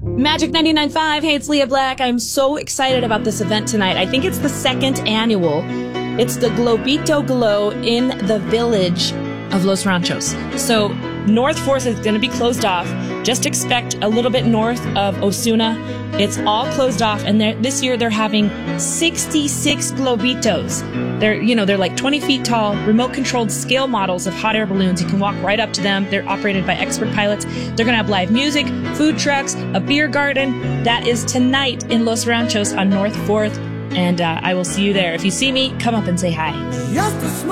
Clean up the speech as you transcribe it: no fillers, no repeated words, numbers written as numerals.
Magic 99.5. Hey, it's Leah Black. I'm so excited about this event tonight. I think it's the second annual. It's the Globito Glow in the village of Los Ranchos. So North 4th is going to be closed off. Just expect a little bit north of Osuna. It's all closed off, and this year they're having 66 Globitos. They're like 20 feet tall, remote-controlled scale models of hot air balloons. You can walk right up to them. They're operated by expert pilots. They're going to have live music, food trucks, a beer garden. That is tonight in Los Ranchos on North 4th, and I will see you there. If you see me, come up and say hi.